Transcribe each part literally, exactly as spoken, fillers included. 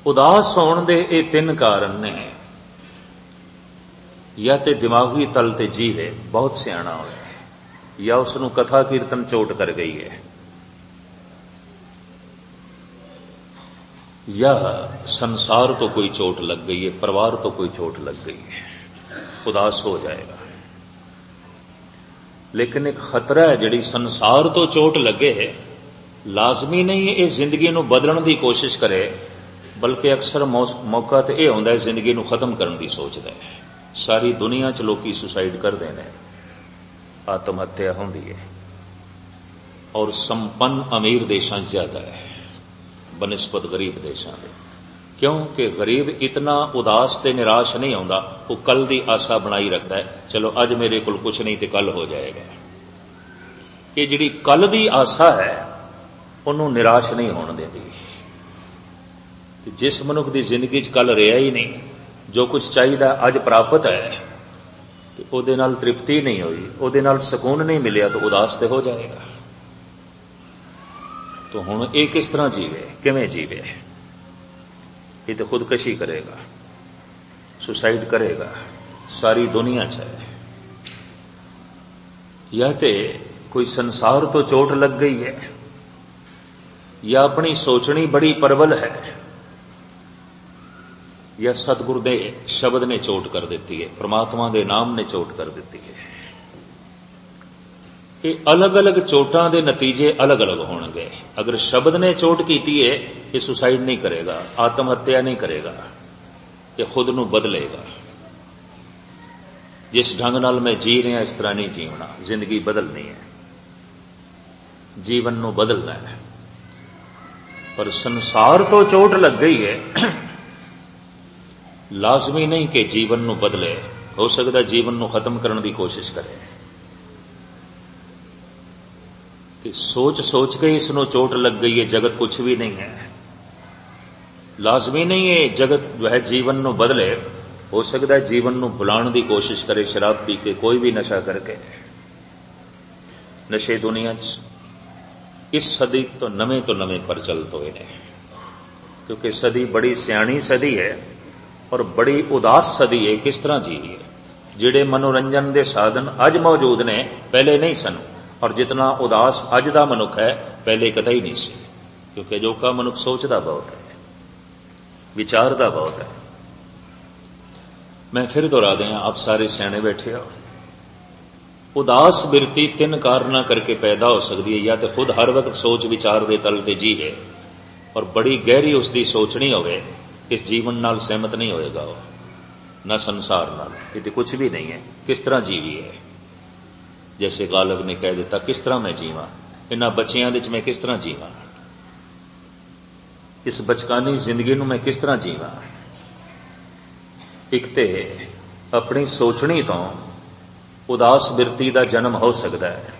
उदास होने दे ये तीन कारण ने। या तो दिमागी तल ते जीवे बहुत सियाणा होए, या उसनू कथा कीर्तन चोट कर गई है, या संसार तो कोई चोट लग गई है, परिवार तो कोई चोट लग गई है, उदास हो जाएगा। लेकिन एक खतरा है, जिहड़ी संसार तो चोट लगे है, लाजमी नहीं है इस जिंदगी नू बदलण दी कोशिश करे, बल्कि अक्सर मौका तो यह होंदा है जिंदगी नू खत्म करने की सोचदा है। सारी दुनिया च लोकी सुसाइड करते हैं, आत्म हत्या होंदी है, और संपन्न अमीर देशों ज्यादा है बनिस्बत गरीब देशों के। क्योंकि गरीब इतना उदास ते निराश नहीं होंदा, वो कल दी आशा बनाई रखता है, चलो अज मेरे कोल कुछ नहीं तो कल हो जाएगा। ये जिहड़ी कल दी आशा है उन्होंने निराश नहीं होने देती। जिस मनुख की जिंदगी च कल रहा ही नहीं, जो कुछ चाहिए अज प्राप्त है, तो उहदे नाल तृप्ति नहीं हुई, उहदे नाल सुकून नहीं मिलिया, तो उदास तो हो जाएगा। तो हुण ये किस तरह जीवे, किवें जीवे? ये तो खुदकशी करेगा, सुसाइड करेगा, सारी दुनिया च है। या तो कोई संसार तो चोट लग गई है, या अपनी सोचनी बड़ी प्रबल है, या सतगुरु दे शब्द ने चोट कर देती है, परमात्मा दे नाम ने चोट कर देती है। ये अलग अलग चोटां दे नतीजे अलग अलग होंगे। अगर शब्द ने चोट की है, ये सुसाइड नहीं करेगा, आत्महत्या नहीं करेगा, ये खुद नू बदलेगा। जिस ढंग नाल मैं जी रहा इस तरह नहीं जीवना, जिंदगी बदलनी है, जीवन नू बदलना है। पर संसार तो चोट लग गई है, लाजमी नहीं कि जीवन नू बदले। हो सकता जीवन नू खत्म करने की कोशिश करे, कि सोच सोच के इसनू चोट लग गई है, जगत कुछ भी नहीं है। लाजमी नहीं है जगत जो है जीवन नू बदले। हो सकता है जीवन नू भुलाने की कोशिश करे, शराब पी के, कोई भी नशा करके। नशे दुनिया च इस सदी तो नवे तो नवे प्रचलित हुए हैं, क्योंकि सदी बड़ी सियाणी सदी है और बड़ी उदास सदी है। किस तरह जी है? जिहड़े मनोरंजन के साधन अज मौजूद ने, पहले नहीं सन। और जितना उदास अज दा मनुख है, पहले कतई नहीं सी। क्योंकि जो का मनुख सोचता बहुत है, विचारदा बहुत है। मैं फिर दोहरा दें, आप सारे सियाणे बैठे हो। उदास बिरती तीन कारणा करके पैदा हो सकती है। या तो खुद हर वक्त सोच विचार दे तल ते जीवे, और बड़ी गहरी उसकी सोचनी होवे, इस जीवन नाल सहमत नहीं होएगा वो, न संसार नाल। ये तो कुछ भी नहीं है। किस तरह जीवी है? जैसे गालिब ने कह दिता, किस तरह मैं जीवां, इन्हां बच्चियां दे च मैं किस तरह जीवां, इस बचकानी जिंदगी नूं मैं किस तरह जीवां। एक ते अपनी सोचनी तो उदास बिरती का जन्म हो सकता है।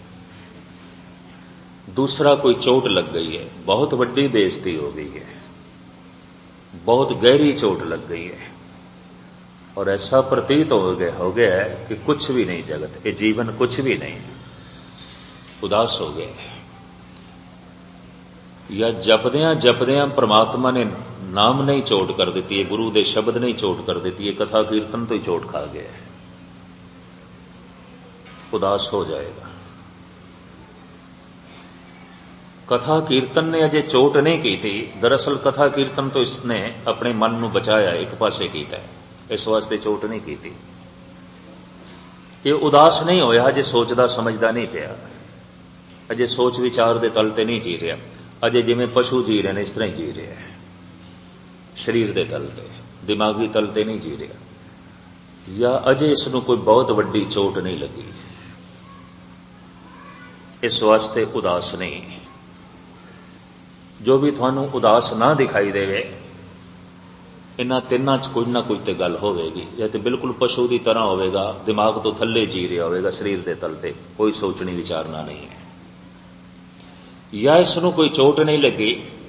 दूसरा, कोई चोट लग गई है, बहुत वड्डी बेइज्जती हो गई है, बहुत गहरी चोट लग गई है, और ऐसा प्रतीत हो गया हो गया है कि कुछ भी नहीं जगत, ये जीवन कुछ भी नहीं, उदास हो गए। या जपदियां जपदियां परमात्मा ने नाम नहीं चोट कर देती है, गुरु दे शब्द नहीं चोट कर देती है, कथा कीर्तन तो ही चोट खा गया है, उदास हो जाएगा। कथा कीर्तन ने अजे चोट नहीं की थी। दरअसल कथा कीर्तन तो इसने अपने मन नू बचाया, एक पासे कीता है, इस वास्ते चोट नहीं की थी। ये उदास नहीं होया, अजे सोचदा समझदा नहीं पिया, अजे सोच विचार दे तल ते नहीं जी रहा, अजे जिवें पशु जी रहे हैं इस तरह ही जी रहा है, शरीर दे तल ते, दिमागी तल ते नहीं जी रहा। या अजे इसनू कोई बहुत वड्डी चोट नहीं लगी, इस वास्ते उदास नहीं। जो भी थानू उदास ना दिखाई देवे, इन्हां तिन्हां च कुछ ना कुछ तो गल होवेगी। या तो बिल्कुल पशु की तरह होवेगा, दिमाग तो थल्ले जी रहा होवेगा, शरीर के तल ते कोई सोचनी विचारना नहीं है। या इसनू कोई चोट नहीं लगी,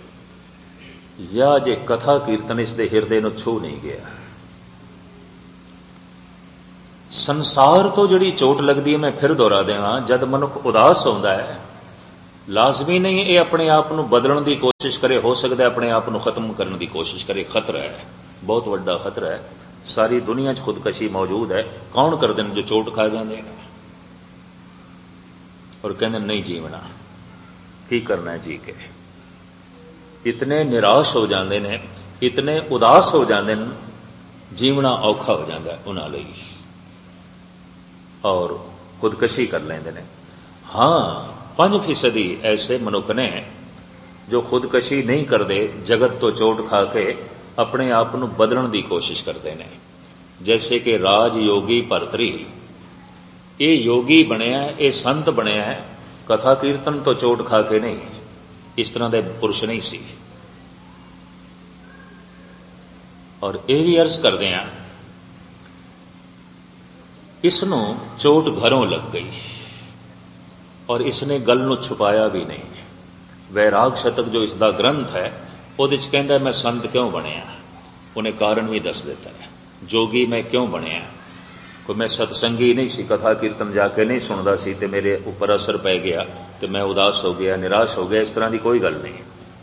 या जे कथा कीर्तन इसके हिरदे नू छू नहीं गया। संसार तो जिहड़ी चोट लगती है, मैं फिर दोहरा देवां, जद मनुख उदास होंदा है ਲਾਜ਼ਮੀ ਨਹੀਂ ਇਹ ਆਪਣੇ ਆਪ ਨੂੰ ਬਦਲਣ ਦੀ ਕੋਸ਼ਿਸ਼ ਕਰੇ, ਹੋ ਸਕਦਾ ਆਪਣੇ ਆਪ ਨੂੰ ਖਤਮ ਕਰਨ ਦੀ ਕੋਸ਼ਿਸ਼ ਕਰੇ। ਖਤਰਾ ਹੈ, ਬਹੁਤ ਵੱਡਾ ਖਤਰਾ ਹੈ। ਸਾਰੀ ਦੁਨੀਆ 'ਚ ਖੁਦਕਸ਼ੀ ਮੌਜੂਦ ਹੈ। ਕੌਣ ਕਰਦੇ ਨੇ? ਜੋ ਚੋਟ ਖਾ ਜਾਂਦੇ ਨੇ ਔਰ ਕਹਿੰਦੇ ਨਹੀਂ ਜੀਵਣਾ, ਕੀ ਕਰਨਾ ਜੀ ਕੇ। ਇਤਨੇ ਨਿਰਾਸ਼ ਹੋ ਜਾਂਦੇ ਨੇ, ਇਤਨੇ ਉਦਾਸ ਹੋ ਜਾਂਦੇ ਨੇ, ਜੀਵਣਾ ਔਖਾ ਹੋ ਜਾਂਦਾ ਉਹਨਾਂ ਲਈ ਔਰ ਖੁਦਕਸ਼ੀ ਕਰ ਲੈਂਦੇ ਨੇ। ਹਾਂ, ਪੰਜ ਫੀਸਦੀ ਐਸੇ ਮਨੁੱਖ ਨੇ ਜੋ ਖੁਦਕਸ਼ੀ ਨਹੀਂ ਕਰਦੇ, ਜਗਤ ਤੋਂ ਚੋਟ ਖਾ ਕੇ ਆਪਣੇ ਆਪ ਨੂੰ ਬਦਲਣ ਦੀ ਕੋਸ਼ਿਸ਼ ਕਰਦੇ ਨੇ। ਜੈਸੇ ਕਿ ਰਾਜ ਯੋਗੀ ਭਰਤਰੀ, ਇਹ ਯੋਗੀ ਬਣਿਆ, ਇਹ ਸੰਤ ਬਣਿਆ ਕਥਾ ਕੀਰਤਨ ਤੋਂ ਚੋਟ ਖਾ ਕੇ ਨਹੀਂ। ਇਸ ਤਰ੍ਹਾਂ ਦੇ ਪੁਰਸ਼ ਨਹੀਂ ਸੀ। ਔਰ ਇਹ ਵੀ ਅਰਜ਼ ਕਰਦੇ ਹਾਂ, ਇਸ ਨੂੰ ਚੋਟ ਘਰੋਂ ਲੱਗ ਗਈ ਔਰ ਇਸਨੇ ਗੱਲ ਨੂੰ ਛੁਪਾਇਆ ਵੀ ਨਹੀਂ। ਵੈਰਾਗ ਸ਼ਤਕ ਜੋ ਇਸ ਦਾ ਗ੍ਰੰਥ ਹੈ, ਉਹਦੇ 'ਚ ਕਹਿੰਦਾ ਮੈਂ ਸੰਤ ਕਿਉਂ ਬਣਿਆ, ਉਹਨੇ ਕਾਰਨ ਵੀ ਦੱਸ ਦਿੱਤਾ ਹੈ। ਜੋਗੀ ਮੈਂ ਕਿਉਂ ਬਣਿਆ? ਕੋਈ ਮੈਂ ਸਤਸੰਗੀ ਨਹੀਂ ਸੀ, ਕਥਾ ਕੀਰਤਨ ਜਾ ਕੇ ਨਹੀਂ ਸੁਣਦਾ ਸੀ ਤੇ ਮੇਰੇ ਉੱਪਰ ਅਸਰ ਪੈ ਗਿਆ ਤੇ ਮੈਂ ਉਦਾਸ ਹੋ ਗਿਆ, ਨਿਰਾਸ਼ ਹੋ ਗਿਆ, ਇਸ ਤਰ੍ਹਾਂ ਦੀ ਕੋਈ ਗੱਲ ਨਹੀਂ।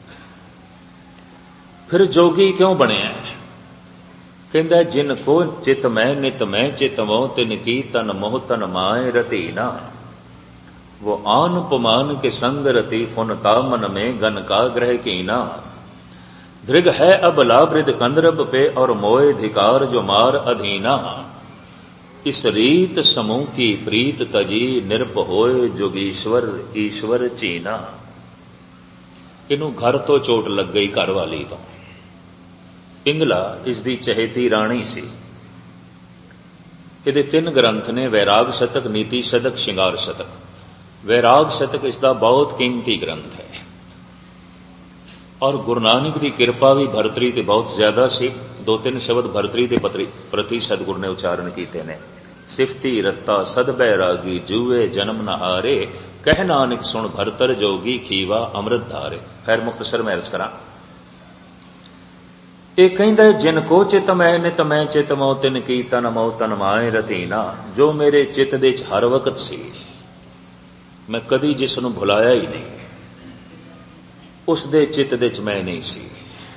ਫਿਰ ਜੋਗੀ ਕਿਉਂ ਬਣਿਆ? ਕਹਿੰਦਾ ਜਿਨ ਕੋ ਚਿਤ ਮੈਂ ਨਿਤ ਮੈਂ ਚਿਤਵੋ ਤਿਨ ਕੀ ਤਨ ਮੋਹ ਤਨ ਮਾਏ ਰਤੀ ਨਾ, वो आन पुमान के संग रति फुनता मन में गन का ग्रह की ना, धृग है अबला वृद कंदरब पे और मोए धिकार जो मार अधीना, इस रीत समूह की प्रीत तजी निरप होए जोगीश्वर ईश्वर चीना। इनू घर तो चोट लग गई, घर वाली तो। पिंगला इसकी चहेती राणी सी। ਇਹਦੇ ਤਿੰਨ ਗ੍ਰੰਥ ਨੇ, ਵੈਰਾਗ ਸ਼ਤਕ, ਨੀਤੀ ਸ਼ਤਕ, ਸ਼ਿੰਗਾਰ ਸ਼ਤਕ। ਵੈਰਾਗ ਸ਼ਤਕ ਇਸਦਾ ਬਹੁਤ ਕੀਮਤੀ ਗ੍ਰੰਥ ਹੈ ਔਰ ਗੁਰੂ ਨਾਨਕ ਦੀ ਕਿਰਪਾ ਵੀ ਭਰਤਰੀ ਤੇ ਬਹੁਤ ਜ਼ਿਆਦਾ ਸੀ। ਦੋ ਤਿੰਨ ਸ਼ਬਦ ਭਰਤਰੀ ਦੇ ਪ੍ਰਤੀ ਸਤਿਗੁਰ ਨੇ ਉਚਾਰਨ ਕੀਤੇ ਨੇ। ਸਿਫਤੀ ਰੱਤਾ ਸਦ ਬੈਰਾਗੀ ਜੂਏ ਜਨਮ ਨ ਹਾਰੇ, ਕਹਿ ਨਾਨਕ ਸੁਣ ਭਰਤਰ ਜੋਗੀ ਖੀਵਾ ਅੰਮ੍ਰਿਤ ਧਾਰੇ। ਖੈਰ ਮੁਖਤਸਰ ਮੈਂ ਅਰਜ਼ ਕਰਾਂ, ਇਹ ਕਹਿੰਦਾ ਜਿਨ ਕੋ ਚਿਤ ਮੈਂ ਨਿਤ ਮੈਂ ਚਿਤ ਮੋ ਤਿਨ ਕੀ ਤਨ ਮੋ ਤਨ ਮਾਏ ਰਤੀਨਾ, ਜੋ ਮੇਰੇ ਚਿੱਤ ਦੇ ਚ ਹਰ ਵਕਤ ਸੀ, ਮੈਂ ਕਦੀ ਜਿਸ ਨੂੰ ਭੁਲਾਇਆ ਹੀ ਨਹੀਂ, ਉਸ ਦੇ ਚਿੱਤ ਦੇ ਚ ਮੈਂ ਨਹੀਂ ਸੀ।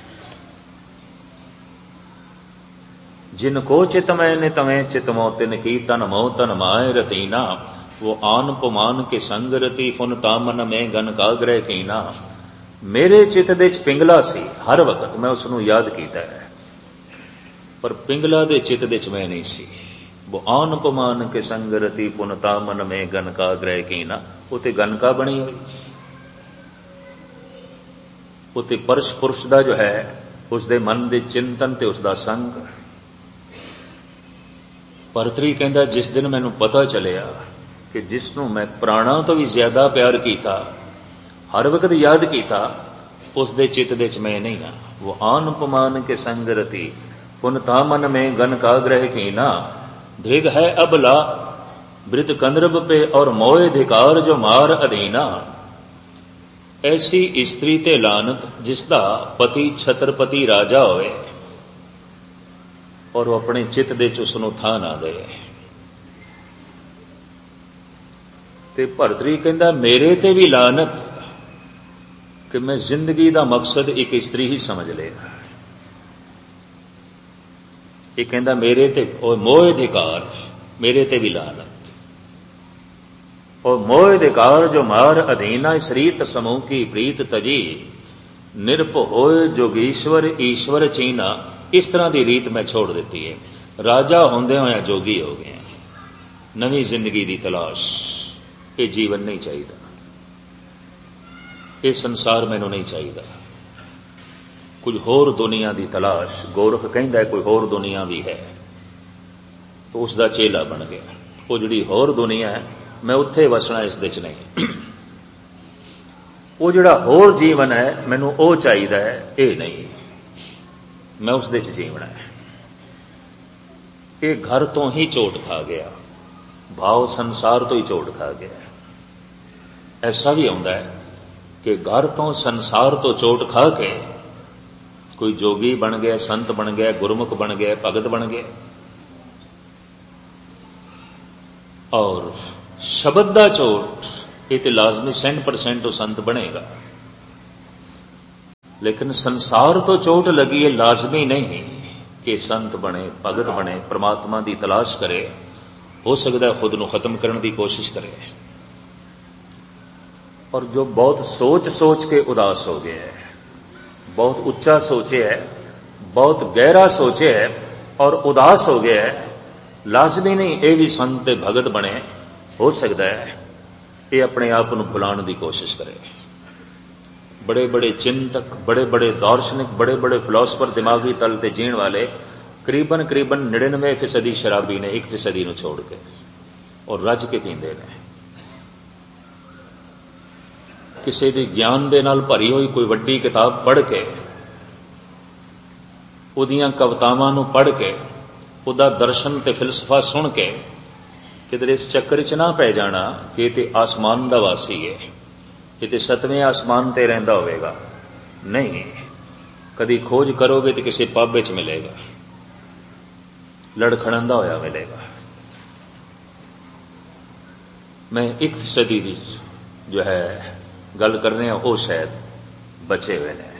ਜਿਨ ਕੋ ਚਿਤ ਮੈਂ ਨਿਤ ਮੈਂ ਚਿਤ ਮੋ ਤਿਨ ਕੀ ਤਨ ਮੋ ਤਨ ਮਾਏ ਰਤੀਨਾ, वो आन पुमान के संग रति फुन तामन में गन का ग्रह कीना। मेरे चित दे च पिंगला सी, हर वक्त मैं उसनू याद कीता है, पर पिंगला दे चित दे च मैं नहीं सी। वो आन पुमान के संग रति फुन तामन में गन का ग्रह कीना, उते गन का बनी हुई, उते परश पुरुष दा जो है उसदे मन दे चिंतन ते उसदा संग। भरतरी कहंदा जिस दिन मैनू पता चलिया कि जिसनू मैं प्राणा तो भी ज्यादा प्यार कीता, हर वक्त याद कीता, उस दे चित दे च मैं नहीं हाँ। वो आन पमान के संग रति पुन तामन में गन का ग्रह कीना, धृग है अबला वृत कंदरब पे और मोए धिकार जो मार अधीना। ऐसी स्त्री ते लानत जिसदा पति छत्रपति राजा होए और वो अपने चित दे च उसनू थां ना दे। ते भरतरी कहंदा मेरे ते भी लानत कि मैं जिंदगी दा मकसद एक स्त्री ही समझ लिया। ये कहंदा मेरे ते और मोह अधिकार, मेरे ते भी लानत, और मोह अधिकार जो मार अधीना। इस रीत समूह की प्रीत तजी निरप होए जोगीश्वर ईश्वर चीना। इस तरह की रीत मैं छोड़ दी है, राजा होंदे होया जोगी हो गए। नवी जिंदगी की तलाश, ये जीवन नहीं चाहिए, ये संसार मैनू नहीं चाहिए, कुछ होर दुनिया की तलाश। गोरख कहंदा है कोई होर दुनिया भी है, तो उसका चेला बन गया। वो जिहड़ी होर दुनिया है मैं उत्थे वसना, इस दे च नहीं। वो जिहड़ा होर जीवन है मैनू वो चाहिए है, ये नहीं, मैं उस दे च जीवना है। ये घर तो ही चोट खा गया, भाव संसार तो ही चोट खा गया। ऐसा भी होता है कि घर तो संसार तो चोट खा के कोई जोगी बन गया, संत बन गया, गुरमुख बन गया, भगत बन गया, और शब्द दा चोट ये तो लाजमी सैंठ परसेंट संत बनेगा, लेकिन संसार तो चोट लगी है लाजमी नहीं कि संत बने, भगत बने, परमात्मा की तलाश करे। हो सकता है खुद को खत्म करने की कोशिश करे। और जो बहुत सोच सोच के उदास हो गया है, बहुत उच्चा सोचे है, बहुत गहरा सोचे है और उदास हो गया है, लाजमी नहीं ये भी संत भगत बने। हो सकता है ये अपने आप को भुलाने की कोशिश करे। बड़े बड़े चिंतक, बड़े बड़े दार्शनिक, बड़े बड़े फिलोसफर, दिमागी तल ते जीण वाले करीबन करीबन निन्यानवे फीसदी शराबी ने एक फीसदी नूं छोड़ के, और रज के पींदे ने। किसी दी ज्ञान दे नाल भरी हुई कोई वड्डी किताब पढ़ के, उहदियां कवितावां नूं पढ़ के, उहदा दर्शन ते फिलसफा सुन के किधरे इस चक्कर च ना पै जाना कि ये ते आसमान दा वासी है, ये ते सतवें आसमान ते रहिंदा होवेगा। नहीं, कदी खोज करोगे तो किसी पब विच मिलेगा, लड़खड़ांदा होया मिलेगा। मैं एक फीसदी दी जो है गल कर रहे हैं, वो शायद बचे हुए ने।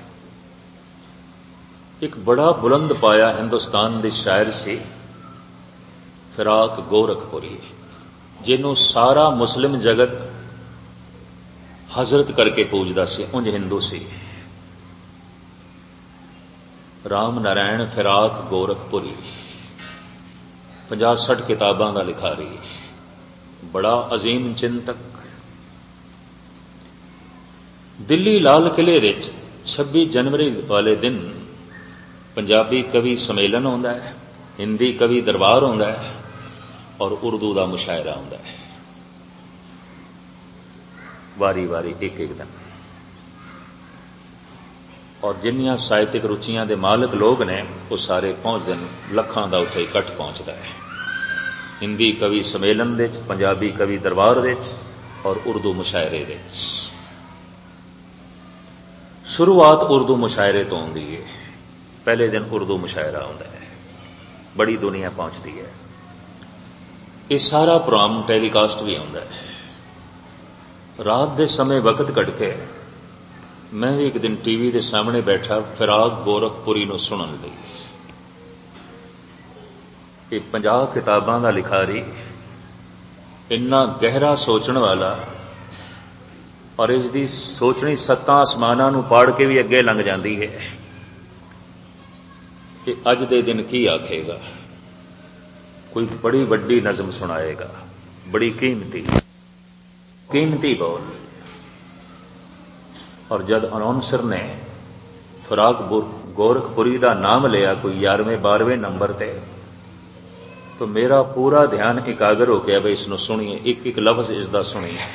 एक बड़ा बुलंद पाया हिंदुस्तान दे शायर सी फिराक गोरखपुरी, जिन्हों सारा मुस्लिम जगत हजरत करके पूजदा सी, उंज हिंदू सी। राम नारायण फिराक गोरखपुरी, पचास सठ किताबां का लिखारी, बड़ा अजीम चिंतक। दिल्ली लाल किले विच छब्बीस जनवरी वाले दिन पंजाबी कवि सम्मेलन होंदा है, हिंदी कवि दरबार होंदा है और उर्दू का मुशायरा होंदा है, वारी वारी एक एक दिन। और जिन्नियां साहित्यिक रुचियां दे मालक लोग ने वो सारे पहुंचते हैं, लखां का उत्थे इकट्ठ पहुंचता है। हिंदी कवि सम्मेलन दे, पंजाबी कवि दरबार दे और उर्दू मुशायरे दे। शुरुआत उर्दू मुशायरे तो होंदी है, पहले दिन उर्दू मुशायरा होंदा है, बड़ी दुनिया पहुंचती है। ये सारा प्रोग्राम टेलीकास्ट भी होंदा है। रात दे समय वक्त कट के मैं भी एक दिन टीवी के सामने बैठा फिराक गोरखपुरी नूं सुनन लई। ये पचास किताबां का लिखारी, इन्ना गहरा सोचण वाला, और इसकी सोचनी सत्तां आसमानां नूं पाड़ के भी अगे लंघ जाती है कि अज दे दिन की आखेगा। कोई बड़ी वड्डी नज़म सुनाएगा, बड़ी कीमती कीमती बोल। और जब अनाउंसर ने फिराक गोरखपुरी का नाम लिया कोई ग्यारहवें बारहवें नंबर ते, तो मेरा पूरा ध्यान एकाग्र हो गया, भाई इसनों सुनिए, एक एक लफ्ज इसका सुनिए।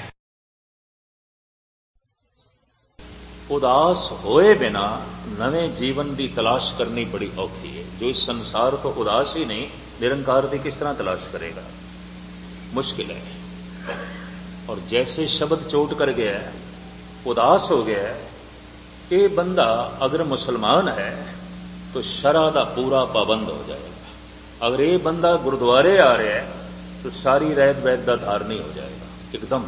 उदास होए बिना नवे जीवन की तलाश करनी बड़ी औखी है। जो इस संसार तो उदास ही नहीं, निरंकार की किस तरह तलाश करेगा, मुश्किल है। और जैसे शब्द चोट कर गया है, उदास हो गया है, ये बंदा अगर मुसलमान है तो शरा का पूरा पाबंद हो जाएगा। अगर ये बंदा गुरुद्वारे आ रहा है तो सारी रहत वैत का धारणी हो जाएगा एकदम।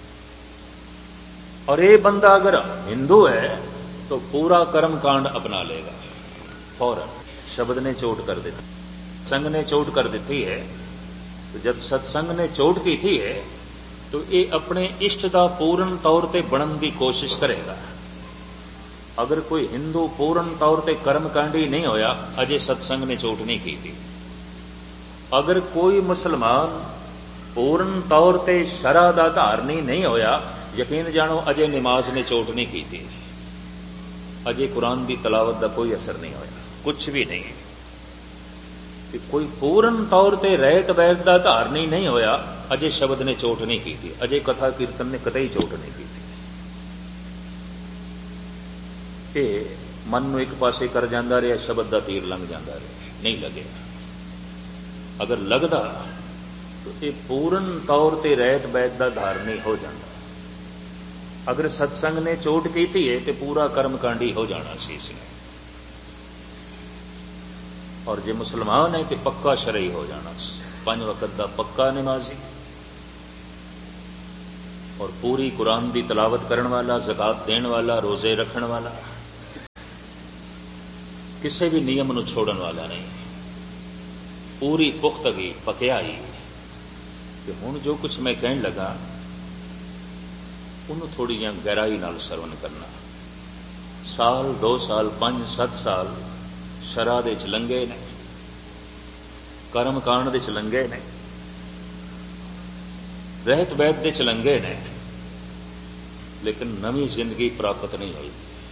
और ये बंदा अगर हिंदू है तो पूरा कर्म कांड अपना लेगा फौरन। शब्द ने चोट कर दी, संग ने चोट कर दी है, तो जब सत्संग ने चोट की थी है तो ये अपने इष्ट का पूर्ण तौर पर बनने की कोशिश करेगा। अगर कोई हिंदू पूर्ण तौर पर कर्मकांडी नहीं होया, अजे सत्संग ने चोट नहीं की थी। अगर कोई मुसलमान पूर्ण तौर पर शरा दा धारनी नहीं होया, यकीन जानो अजे नमाज ने चोट नहीं की थी, अजे कुरान की तलावत का कोई असर नहीं होया, कुछ भी नहीं। कि कोई पूर्ण तौर पर रहत वैत का धारनी नहीं होया, अजे शब्द ने चोट नहीं की थी, अजे कथा कीर्तन ने कतई चोट नहीं की थी। ये मन नूं एक पासे कर जांदा रहा, शब्द का तीर लंघ जांदा रहा, नहीं लगे। अगर लगदा तो ये पूर्ण तौर पर रहत वैत का धारनी हो जाता। अगर सत्संग ने चोट की थी है तो पूरा कर्मकांडी हो जाना सी इसने। और जे मुसलमान है तो पक्का शरई हो जाना, पांच वक्त का पक्का नमाजी। और पूरी कुरान की तलावत करने वाला, ज़कात देण वाला, रोजे रखण वाला, किसी भी नियम नूं छोड़न वाला नहीं। पूरी पुख्तगी, पक्याई कि हुण जो कुछ मैं कहण लगा उन्होंने थोड़ी जी गहराई नाल सरवण करना। साल दो साल पांच सत्त साल शरा दे च लंघे ने, कर्म कांड दे च लंघे ने, रहत बैत दे च लंघे ने, लेकिन नवी जिंदगी प्राप्त नहीं हुई,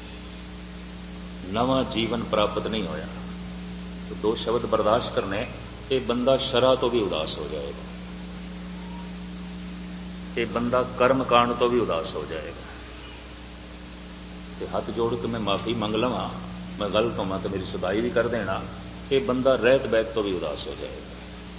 नवा जीवन प्राप्त नहीं होया। तो दो शब्द बर्दाश्त करने, ये बंदा शरा तो भी उदास हो जाएगा, ये बंदा कर्म कांड तो भी उदास हो जाएगा। ते हाथ जोड़ के मैं माफी मंग लवां, मैं गलत होवां तो मेरी सुधाई भी कर देना, ये बंदा रहत बैत तो भी उदास हो जाएगा।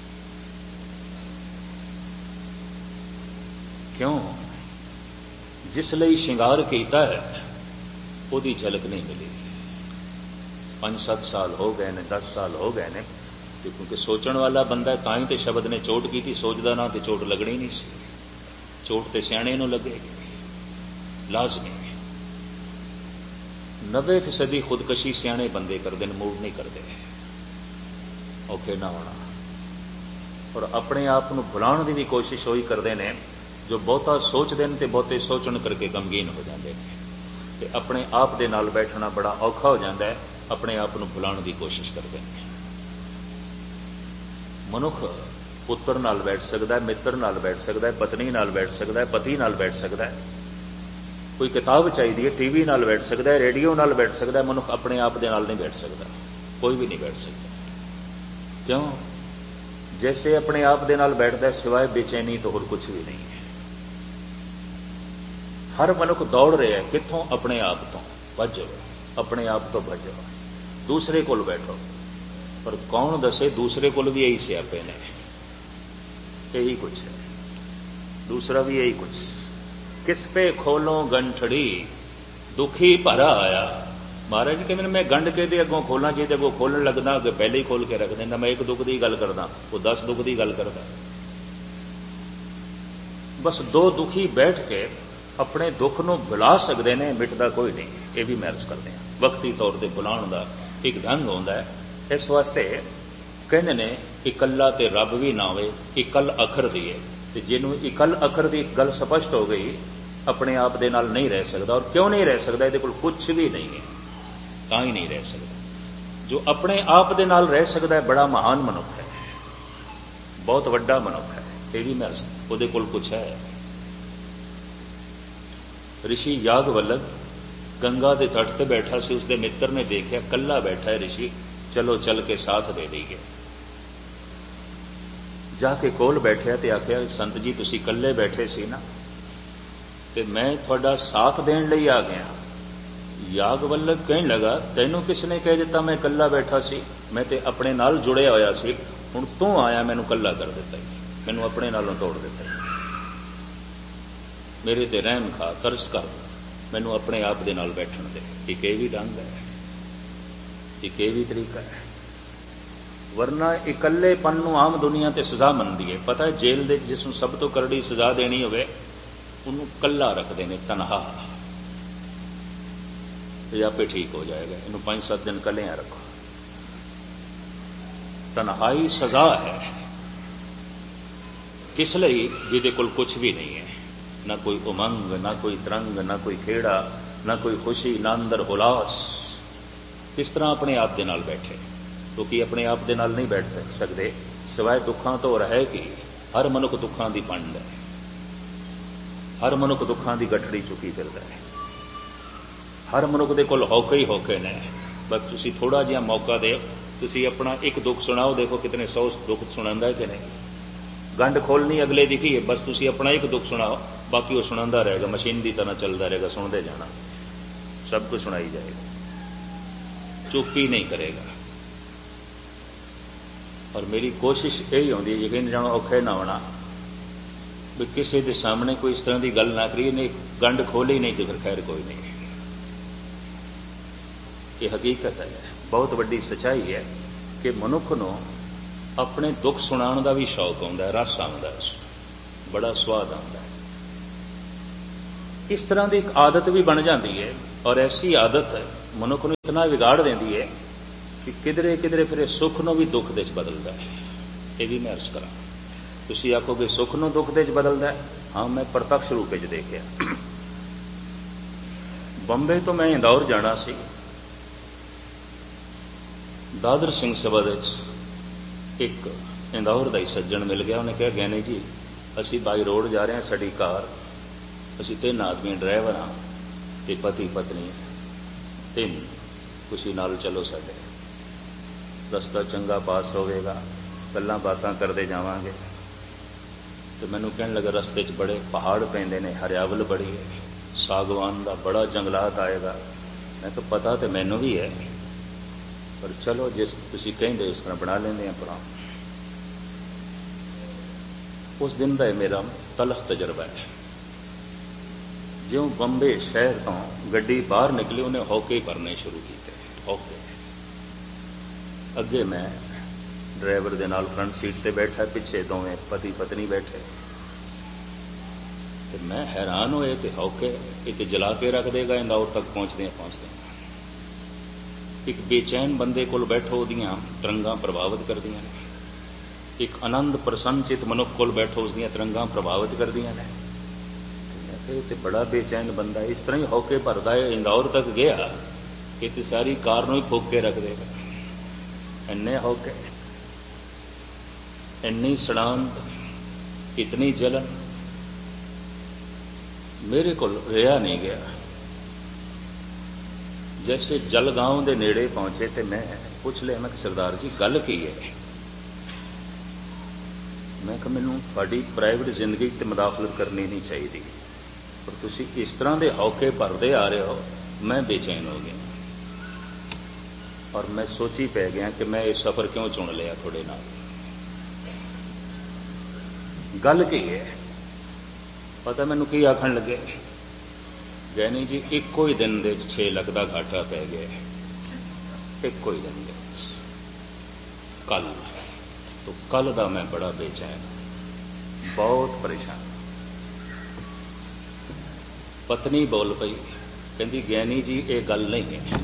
क्यों? जिस लई श्रृंगार कीता है ओदी झलक नहीं मिली। पांच सत्त साल हो गए ने, दस साल हो गए ने, क्योंकि सोचण वाला बंदा तां ही ते शब्द ने चोट की थी, सोचदा ना ते चोट लगनी नहीं सी। चोट ते सियाणे नूं लगेगी लाजमी। नब्बे फीसदी खुदकशी सियाणे बंदे करते हैं, मूड नहीं करते, औखे ना होना। और अपने आप को भुलाण की भी कोशिश वही करते हैं जो बहुता सोचते हैं, तो बहुते सोचण करके गमगीन हो जाते हैं। ते अपने आप दे नाल बैठना बड़ा औखा हो जाता है, अपने आप को भुलाण की कोशिश करते हैं। मनुख पुत्र नाल बैठ सकता है, मित्र नाल बैठ सकता है, पत्नी नाल बैठ सकता है, पति नाल बैठ सकता है, कोई किताब चाहिए टीवी नाल बैठ सकता है, रेडियो नाल बैठ सकता है। मनुख अपने आप दे नाल नहीं बैठ सकता, कोई भी नहीं बैठ सकता। क्यों? जैसे अपने आप दे नाल बैठता है, सिवाय बेचैनी तो और कुछ भी नहीं है। हर मनुख दौड़ रहा है कित्थों? अपने आप तो भजो, अपने आप तो भजो, दूसरे कोल बैठो। पर कौन दसे दूसरे कोल भी यही सियापे ने, यही कुछ है, दूसरा भी यही कुछ। किस पे खोलो गंठड़ी दुखी भरा आया। महाराज कहते मैं गंढ के दे अगों खोलना चाहिए, अगों खोलन लगना, अगे पहले ही खोल के रख देना। मैं एक दुख की गल करदा, वो दस दुख की गल करदा। बस दो दुखी बैठ के अपने दुख नूं भुला सकते हैं, मिटदा कोई नहीं। ये भी मैं अर्ज करते हैं, वक्ती तौर पर भुलाण का एक ढंग होंदा है। इस वास्ते कहने ने इकल्ला ते रब भी ना होवे, इकल अखर दी है। ते जिन्हों इकल अखर की गल स्पष्ट हो गई, अपने आप दे नाल नहीं रह सकता। और क्यों नहीं रह सकता? इहदे कोल कुछ भी नहीं है, तां ही नहीं रह सकता। जो अपने आप दे नाल रह सकता है, बड़ा महान मनुख है, बहुत वड्डा मनुख है। ये भी मैं उहदे कोल कुछ है। ऋषि यागवल्लभ गंगा के तट पर बैठा सी, उसके मित्र ने देखा कल्ला बैठा है ऋषि, चलो चल के साथ दे दीए। जाके कोल बैठा तो आख्या संत जी तुसी कल्ले बैठे सी ना, ते मैं थोड़ा साथ देण लई आ गया। यागवल्लभ कहन लगा तैनू किसने कह दिता मैं कल्ला बैठा सी? मैं ते अपने नाल जुड़िया होया सी, हुण तू आया मैनू कल्ला कर दिता, मैनू अपने नालों तोड़ दिता। मेरे ते रहम खा, तरस कर, मैनू अपने आप दे नाल बैठण दे। एक ये भी ढंग है, एक ये भी तरीका है। वरना इकल्लेपन नूं आम दुनिया ते सजा मनदी है। पता है जेल दे जिसनूं सब तो करड़ी सजा देनी होवे उन्होंने कल्ला रखते हैं, तनहा, तो आपे ठीक हो जाएगा। इन्हों पांच सात दिन कलिया रखो। तनहाई सजा है। किस लई? जिहदे कोल कुछ भी नहीं है, ना कोई उमंग, ना कोई तरंग, ना कोई खेड़ा, ना कोई खुशी, ना अंदर उलास। किस तरह अपने आप दे नाल बैठे? क्योंकि अपने आप दे नाल नहीं बैठ सकते, सिवाय दुखों तो रहे कि हर मनुख दुखों की पंड है, हर मनुख दुखों की गठड़ी चुकी फिरदा है। हर मनुख दे कोल होके ही होके ने। बस तुसी थोड़ा जिहा मौका दे, तुसी अपना एक दुख सुनाओ, देखो कितने सौ दुख सुनांदा है कि नहीं। गंढ खोलनी अगले दी की है, बस तुसी अपना एक दुख सुनाओ, बाकी वो सुनांदा रहेगा, मशीन की तरह चलता रहेगा, सुनते जाना, सब कुछ सुनाई जाएगा, चुप ही नहीं करेगा। और मेरी कोशिश यही होती है, यकीन जानो औखे ना होना, भी किसी के सामने कोई इस तरह की गल ना करिए, नहीं गंढ खोली नहीं तो फिर खैर कोई नहीं। ये हकीकत है, बहुत बड़ी सच्चाई है कि मनुख नूं अपने दुख सुनाने का भी शौक आता है, रस आता है, बड़ा स्वाद आता है। इस तरह की एक आदत भी बन जाती है, और ऐसी आदत मनुख को इतना विगाड़ देती है कि किधरे किधरे फिर सुख नूं भी दुख दे बदलता है। ये भी मैं अर्ज करा। तुसीं आखोगे सुख नूं दुख दे बदलता है, हाँ मैं प्रत्यक्ष रूप में देखिया। बंबे तो मैं इंदौर जाना सी, दादर सिंह सभा एक इंदौर का ही सज्जन मिल गया। उन्हें कहा गैनी जी असी बाई रोड जा रहे हैं, साड़ी कार, असी तीन आदमी ड्राइवर हाँ, ते पति पत्नी तीन, खुशी नाल चलो साडे, रस्ता चंगा पास होवेगा, गल्लां बातां करते जावांगे। तो मैनू कहन लगा रस्ते च बड़े पहाड़ पैंदे ने, हरियावल बड़ी है, सागवान का बड़ा जंगलात आएगा। मैं तो पता तो मैनू भी है, पर चलो जिस तुसीं कहिंदे उस तरह बना लेंदे अपना। उस दिन का मेरा तलख तजर्बा है। ज्यों बंबे शहर तो गड्डी बाहर निकली, उन्हें हौके भरने शुरू किए। हौके अगे मैं ड्राइवर दे नाल फ्रंट सीट ते बैठा, पिछे दोवें पति पत्नी बैठे। ते मैं हैरान होए कि हौके एक जला के रख देगा, इंदौर तक पहुंचदे पहुंचदे। एक बेचैन बंदे कोल बैठो, उहदियां तरंगां प्रभावित करदियां ने। एक आनंद प्रसन्नचित मनुख कोल बैठो, उसदियां तरंगां प्रभावित करदियां ने। ते बड़ा बेचैन बंदा इस तरह ही हौके भरदा है, इंदौर तक गया कि ते सारी कार नूं ही फूक के रख देगा। इन्ने हौके, इन्नी सड़ांत, इतनी जलन, मेरे को रिहा नहीं गया। जैसे जलगांव के नेड़े पहुंचे तो मैं पूछ लिया, मैं सरदार जी गल की है? मैं कहा मैनू तुहाडी प्राइवेट जिंदगी ते मुदाखलत करनी नहीं चाहिए, पर तुसीं इस तरह के हौके भरते आ रहे हो, मैं बेचैन हो गया। और मैं सोची पै गया कि मैं ये सफर क्यों चुन लिया थोड़े नाल। गल की है पता मैनू की आखन लगे, गैनी जी एको ही दिन दे छे लाख का घाटा पै गया, एको ही दिन दे कल। तो कल का मैं बड़ा बेचैन, बहुत परेशान। पत्नी बोल पई, कहती गैनी जी ये गल नहीं है,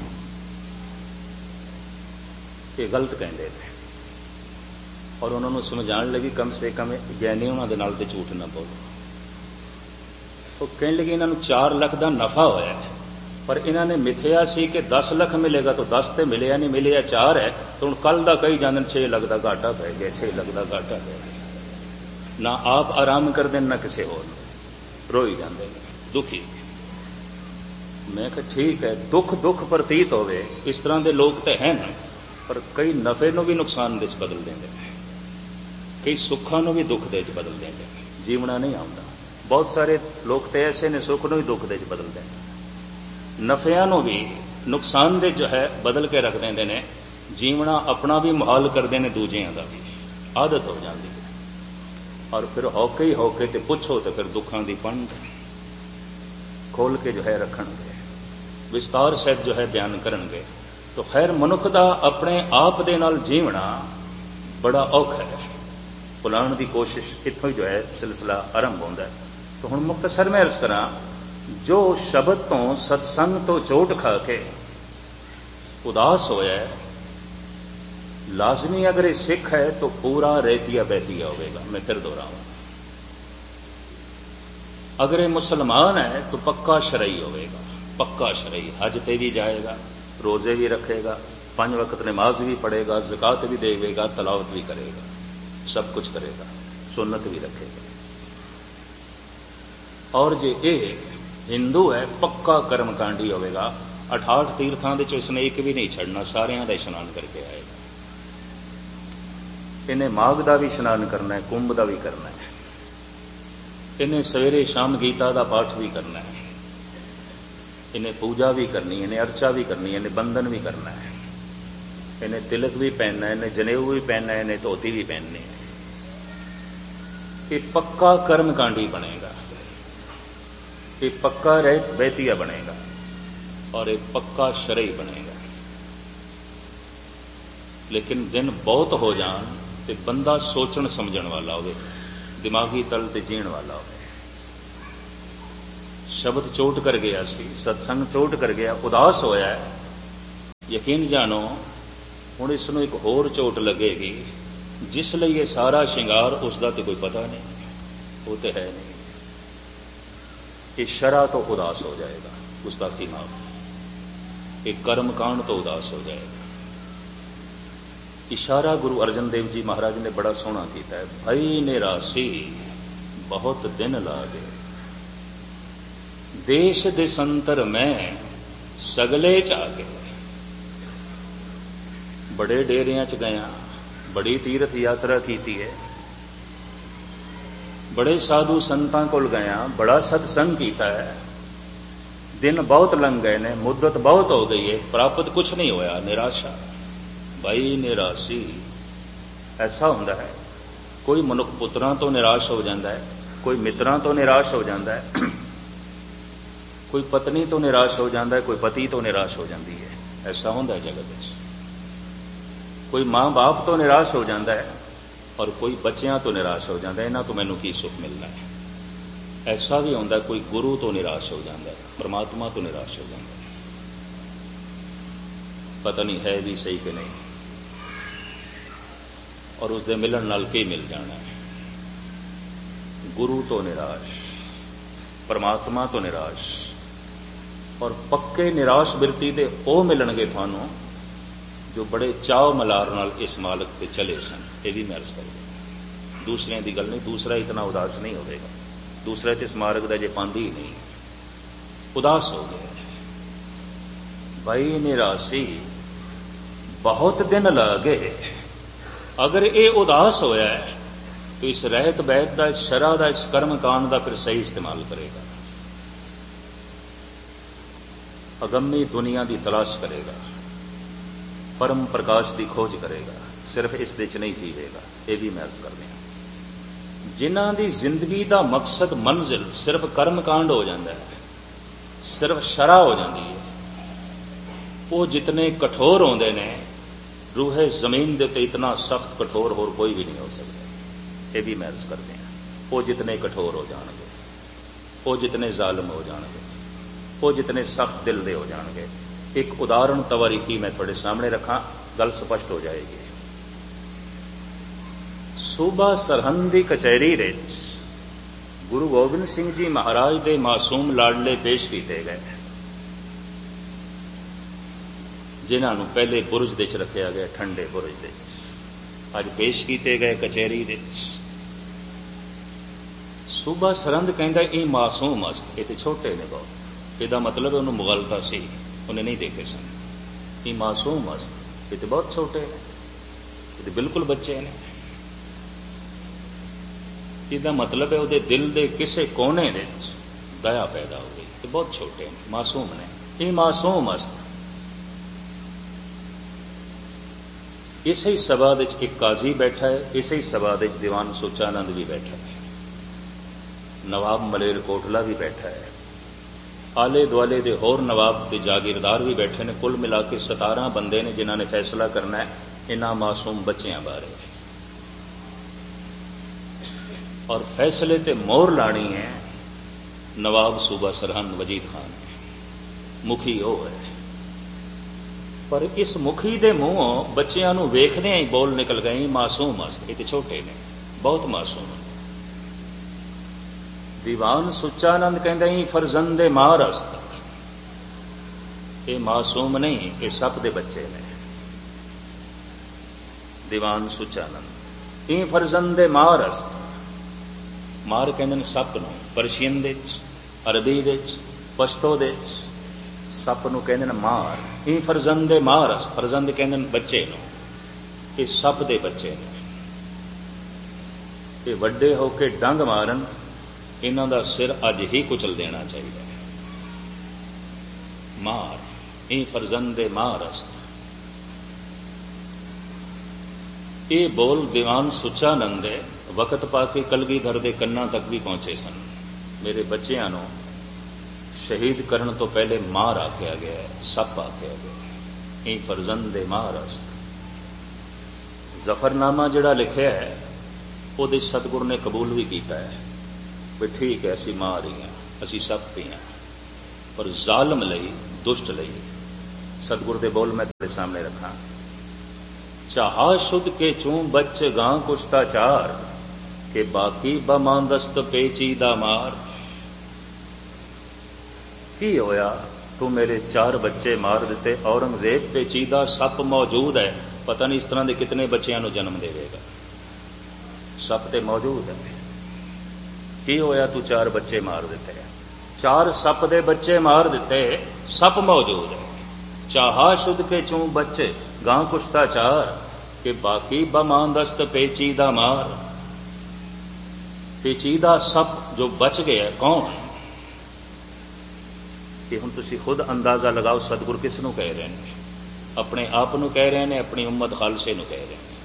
ये गलत कहते हैं। और उन्होंने समझाने लगी कम से कम गैनी उन्होंने नाल ते झूठ ना बोलो। तो कहने लगे इन्होंने चार लाख का नफा होया है, पर इन्होंने मिथया सी कि दस लाख मिलेगा, तो दस तो मिले नहीं, मिले चार है। तो हूँ कल का कई जाने छे लाख का घाटा पै गया, छे लाख का घाटा पै गया। ना आप आराम करते ना किसी होर, रोई जाते दुखी। मैं कहा ठीक है, दुख दुख प्रतीत होवे, इस तरह के लोग तो हैं ना, पर कई नफे नूं भी नुकसान दे बदल देंगे, कई सुखा नूं भी दुख दे बदल देंगे। जीवना नहीं आता। बहुत सारे लोग तो ऐसे ने सुख नूं भी दुख दे बदल देंगे, नफिया नूं भी नुकसान दे जो है बदल के रख देंगे ने। जीवना अपना भी मुहाल करते हैं, दूजियां का भी आदत हो जाती है। और फिर हौके ही हौके ते पुछो तो फिर दुखों की पंड खोल के जो है रखणगे, विस्तार सहित जो है बयान करनगे। तो खैर मनुख का अपने आप दे नाल जीवना बड़ा औखा है। भुलाण की कोशिश इत्थों ही जो है सिलसिला आरंभ होता है। तो हुण मुख्तसर मैं अर्ज करा, जो शब्द तो सत्संग तो चोट खा के उदास होया है, लाजमी अगर ये सिख है तो पूरा रेतिया बहतिया होगा। मैं फिर दोहराऊं, अगर ये मुसलमान है तो पक्का शरई होगा, पक्का शरई। हज ते भी जाएगा, रोजे भी रखेगा, पांच वक्त नमाज भी पढ़ेगा, ज़कात भी देगा, तलावत भी करेगा, सब कुछ करेगा, सुन्नत भी रखेगा। और जे ये हिंदू है पक्का कर्मकांडी होगा। अठाठ तीर्थां दे चों इसने एक भी नहीं छड़ना, सारियां दा इशनान करके आएगा। इन्हें माघ का भी इशनान करना है, कुंभ का भी करना है, इन्हें सवेरे शाम गीता का पाठ भी करना है, इन्हें पूजा भी करनी है, इन्हें अर्चा भी करनी है, इन्हें बंधन भी करना है, इन्हें तिलक भी पहनना है, इन्हें जनेऊ भी पहनना है, इन्हें धोती भी पहननी है। ये पक्का कर्मकांडी बनेगा, ये पक्का रहत बैतिया बनेगा, और एक पक्का शरई बनेगा। लेकिन दिन बहुत हो जान ते बंदा सोचण समझण वाला होवे, दिमागी तल ते जीण वाला होवे। शब्द चोट कर गया सी, सत्संग चोट कर गया, उदास होया है, यकीन जानो हुण इसनूं एक होर चोट लगेगी जिस लिए ये सारा शिंगार उसका तो कोई पता नहीं, वो तो है नहीं। ये शरा तो उदास हो जाएगा, गुस्ताखी माफ, एक कर्म कांड तो उदास हो जाएगा। इशारा गुरु अर्जन देव जी महाराज ने बड़ा सोहना किया है, भई निरासी बहुत दिन लागे, देश देशंतर में सगले चागे। बड़े डेरिया च गया, बड़ी तीर्थ यात्रा की है, बड़े साधु संतां कोल गया, बड़ा सत्संग किया है, दिन बहुत लंघ गए ने, मुद्दत बहुत हो गई है, प्राप्त कुछ नहीं होया, निराशा। भाई निराशी ऐसा होंदा है, कोई मनुख पुत्रां तो निराश हो जाता है, कोई मित्रां तो निराश हो जाता है, कोई पत्नी तो निराश हो जाता है, कोई पति तो निराश हो जाती है, ऐसा होंदा है जगत में। कोई मां बाप तो निराश हो जाता है और कोई बच्चियां तो निराश हो जाता है, इन्हां तो मैनूं की सुख मिलना है। ऐसा भी होंदा है, कोई गुरु तो निराश हो जाता है, परमात्मा तो निराश हो जाता है, पता नहीं है भी सही कि नहीं, और उसके मिलन नाल के मिल जाना है। गुरु तो निराश, परमात्मा तो निराश, और पक्के निराश बिरती दे ओ मिलणगे थानू जो बड़े चाव मलार नाल इस मालक पे चले सन। ये भी मैं अर्ज कर दूसरे की गल नहीं, दूसरा इतना उदास नहीं होगा, दूसरा तो इस मार्ग का जे पांदी ही नहीं, उदास हो गया। भाई निराशी बहुत दिन लागे, अगर ये उदास होया है तो इस रहत बहत का, इस शरा का, इस कर्म कांड का फिर सही इस्तेमाल करेगा, अगम्य दुनिया की तलाश करेगा, परम प्रकाश की खोज करेगा, सिर्फ इस दे च नहीं जीवेगा। ये भी मैं अर्ज कर रहा, जिन्हां दी जिंदगी का मकसद मंजिल सिर्फ कर्म कांड हो जाता है, सिर्फ शरा हो जाती है, वो जितने कठोर होंदे ने, रूहे जमीन दे ते इतना सख्त कठोर होर कोई भी नहीं हो सकता। ये भी मैं अर्ज करते हैं, वो जितने कठोर हो जाएंगे, वो जितने जालिम हो जाएंगे, वो जितने सख्त दिल दे हो जाएंगे। एक उदाहरण तवारीखी मैं थोड़े सामने रखा, गल स्पष्ट हो जाएगी। सूबा सरहंद दी कचहरी विच गुरु गोबिंद सिंह जी महाराज दे मासूम लाडले पेश किए गए, जिन्हां नूं पहले बुरज दे च रखिया गया, ठंडे बुरज दे च अज पेश किए गए कचहरी दे च। सूबा सरहंद कहंदा ये मासूम अस्त, ये तो छोटे ने बहुत, इसदा मतलब उन्होंने मुगलता सी, उन्हें नहीं देखे सन। ये मासूम अस्त, ये तो बहुत छोटे ने, ये तो बिल्कुल बच्चे ने। इसदा मतलब है उहदे दिल दे किसे कोने विच दया पैदा हो गई, ये बहुत छोटे ने, मासूम ने। ये मासूम अस्त। इस ही सभा विच एक काजी बैठा है, इस ही सभा विच दीवान सुचानंद भी बैठा है, नवाब मलेर कोटला भी बैठा है, आले दुआले दे होर नवाब ते जागीरदार भी बैठे ने। कुल मिला के सतारह बंदे ने जिन्हां ने फैसला करना है इन्हां मासूम बच्चियां बारे, और फैसले ते मोहर लानी है नवाब सूबा सरहंद वजीद खान, मुखी वो है। पर इस मुखी दे मुंहों बच्चियां नूं वेखदे ही बोल निकल गए, मासूम अस्त, ये छोटे ने, बहुत मासूम। दीवान सुचानंद कहते ही फरजंदे मार अस्त, ये मासूम नहीं, ये सप दे बच्चे ने। दीवान सुचानंद ये फरजंदे मार अस्त, मार कहते हैं सप नूं, परशियन दे अरबी दे पश्तो दे सप नूं कहते हैं मार। ये फरजंदे मार अस्त, फरजंद कहते हैं बच्चे नूं, ये सप दे बच्चे ने। ये वड्डे होके डंग मारन, इन्हां दा सिर अज ही कुचल देना चाहिए। मार ये फरजंदे मार अस्त, ये बोल दीवान सुचानंद वक्त पाके कलगीधर दे कन्ना तक भी पहुंचे सन। मेरे बच्चियां नूं शहीद करन तो पहले मार आख्या गया है, सप आख्या गया है। ये फरजंदे मार अस्त। जफरनामा जिहड़ा लिखिया है वो सतगुर ने कबूल भी किया है, भी ठीक है असी मार ही हाँ, असी सप ही हाँ। पर जालम लई दुष्ट लई। सतगुर दे बोल मैं तेरे सामने रखा। चाहा शुद्ध के चूं बच गां कुश्ताचार, के बाकी बमांदस्त पेचीदा मार। की होया तू मेरे चार बच्चे मार दिते, औरंगजेब पेचीदा सप मौजूद है, पता नहीं इस तरह के कितने बच्चों को जन्म देगा। सप ते मौजूद है। की होया तू चार बच्चे मार दिते, चार सप दे बच्चे मार दिते, सप मौजूद है। चाहा शुद्ध के चूं बच्चे गां कुश्ताचार, के बाकी बमांदस्त पेचीदा मार। पेचीदा सप जो बच गया कौन? कि हुण तुसीं खुद अंदाजा लगाओ सतगुर किस नूं कह रहे हैं? अपने आप नूं कह रहे हैं, अपनी उम्मत खालसे नूं कह रहे हैं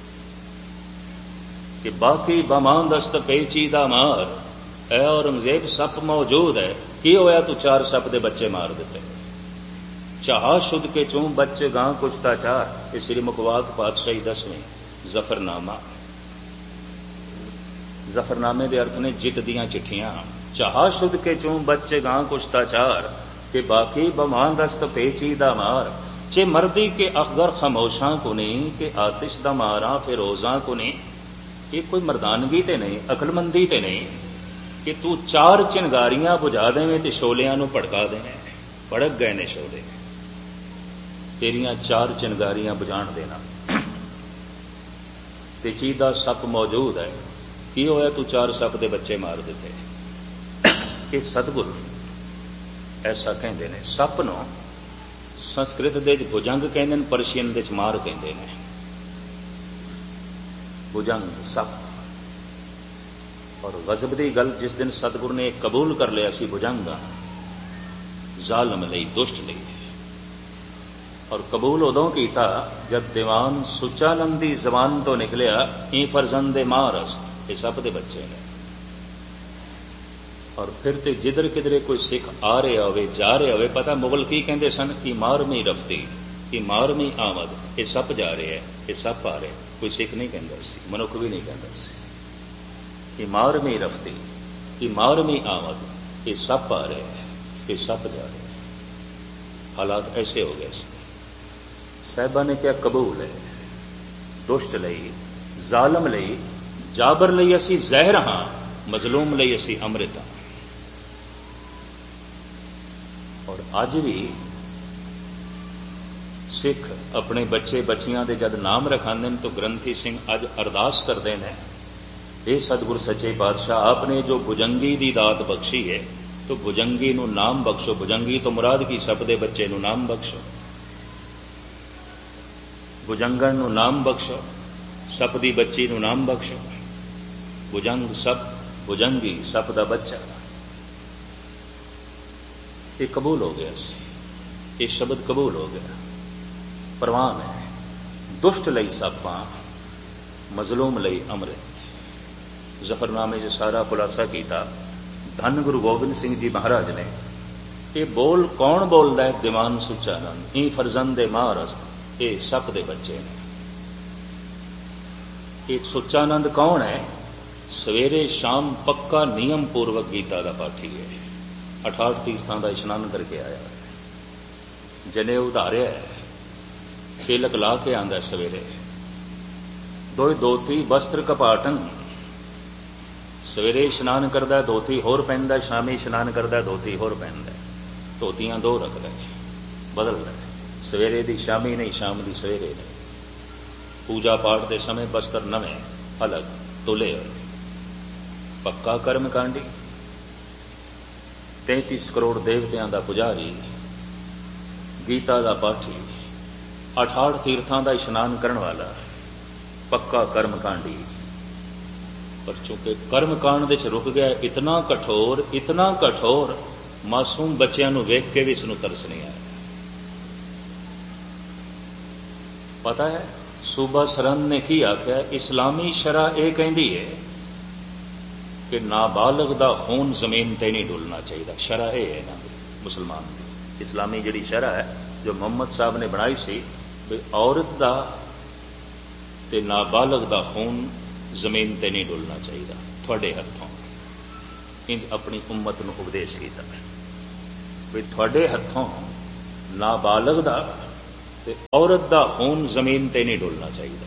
कि बाकी बमांदस्त पेचीदा मार। ऐ औरंगजेब सप मौजूद है, की होया तू चार सप दे बच्चे मार दिते। चाहा शुद्ध के चूं बच्चे गां कुश्ताचार। ये श्री मुखवाक पातशाही दसवें जफरनामा। जफरनामे दे अर्थ ने जित दियां चिट्ठियां। चाहा शुद्ध के चूं बच्चे गां कुश्ताचार, के बाकी बमांदस्त पेचीदा मार। चे मर्दी के अखगर खामोशां को नहीं, के आतिश दा मारा फिरोजा को नहीं। ये कोई मर्दानगी ते नहीं, अकलमंदी ते नहीं कि तू चार चिंगारियां बुझा देवें ते शोलियां नूं भड़का देवें। भड़क गए ने शोले, तेरियां चार चिंगारियां बुझाण देना। पेचीदा सप मौजूद है, की होया तू चार सप दे बच्चे मार दिते। ये सतगुरु ऐसा कहते हैं। सप नूं संस्कृत दे भुजंग कहते हैं, परशियन दे मार कहते हैं। भुजंग सप। और गजब दी गल जिस दिन सतगुरु ने कबूल कर लिया सी भुजंग जालम लई दुष्ट लई, और कबूल उदों कीता जब दीवान सुचानंद दी जबान तो निकलिया, ई फरजंदे मारस, ये सप दे बच्चे ने। और फिर ते जिधर किधरे कोई सिख आ रहे होवे जा रहे होवे, पता मुगल की कहते सन कि मारमी रफ्ती, कि मारमी आमद, ये सप जा रहे हैं, ये सप आ रहे। कोई सिख नहीं कहता सी, मनुख भी नहीं कहता सी कि मारमी रफ्ती, कि मारमी आमद, ये सप आ रहे हैं, ये सप जा रहे हैं। हालात ऐसे हो गए। साहिबा ने क्या कबूल है। दुष्ट लई, जालम लई, जाबर लई असी जहर हां, मजलूम लई असी अमृत हां। और अज भी सिख अपने बच्चे बच्चियां दे जद नाम रखांदे तो ग्रंथी सिंह अज अरदास करते हैं, हे सतगुर सच्चे पातशाह, आपने जो भुजंगी दी दात बख्शी है तो भुजंगी नूं नाम बख्शो। भुजंगी तो मुराद की सप दे बच्चे नूं नाम बख्शो, भुजंगण नूं नाम बख्शो, सप दी बच्ची नूं नाम बख्शो। भुजंग सप, भुजंगी सप दा बच्चा। ये कबूल हो गया, ये शब्द कबूल हो गया। परवान है। दुष्ट लई सपां, मजलूम लई अमृत। जफरनामे से सारा खुलासा किया। धन गुरु गोबिंद सिंह जी महाराज ने ये बोल कौन बोलता है? दीवान सुचानंद, ई फरजंदे मारस, ये सप दे बच्चे ने। ये सुचानंद कौन है? सवेरे शाम पक्का नियम पूर्वक गीता का पाठी है। अठाठ तीर्थां का इशनान करके आया, जने उधारिया है, खेलक ला के आंदा सवेरे, दो धोती वस्त्र कपाटन। सवेरे इशनान करदा धोती होर पहनदा, शामी इशनान करदा धोती होर पहनदा। धोतियां दो रखदा, बदलदा, सवेरे दी शामी नहीं, शाम दी सवेरे नहीं। पूजा पाठ के समय बस्तर नवे अलग तुले होए। पक्का कर्मकांडी, तैंतीस करोड़ देवतियां दा पुजारी, गीता दा पाठी, अठाठ तीर्थां दा इशनान करने वाला, पक्का कर्मकांडी। पर चूंकि कर्मकांड दे च रुक गया, इतना कठोर, इतना कठोर, मासूम बच्चों नूं वेख के भी इसनूं तरस नहीं आया। पता है सूबा सरहंद ने की आख्या? इस्लामी शरा यह कहती है कि नाबालग दा खून जमीन ते नहीं डुलना चाहिए। शरा यह है ना मुसलमान की, इस्लामी जिहड़ी शरा है जो मोहम्मद साहब ने बनाई सी, भी औरत दा ते नाबालग दा खून जमीन ते नहीं डुलना चाहिए। थोड़े हथों इंज अपनी उम्मत नूं उपदेश कीता। ਵੀ ਤੁਹਾਡੇ ਹੱਥੋਂ ਨਾਬਾਲਗ ਦਾ ਤੇ ਔਰਤ ਦਾ ਖੂਨ ਜ਼ਮੀਨ ਤੇ ਨਹੀਂ ਡੁੱਲਣਾ ਚਾਹੀਦਾ।